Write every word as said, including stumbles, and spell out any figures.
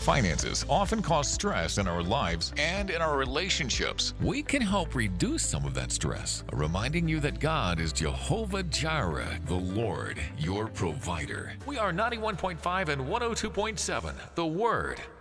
finances often cause stress in our lives and in our relationships. We can help reduce some of that stress, reminding you that God is Jehovah Jireh, the Lord, your provider. We are ninety-one point five and one oh two point seven, The Word.